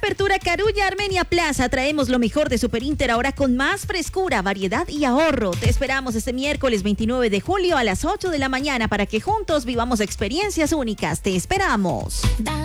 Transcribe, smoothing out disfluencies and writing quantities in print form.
Reapertura Carulla Armenia Plaza. Traemos lo mejor de Super Inter ahora con más frescura, variedad y ahorro. Te esperamos este miércoles 29 de julio a las 8 de la mañana para que juntos vivamos experiencias únicas. Te esperamos.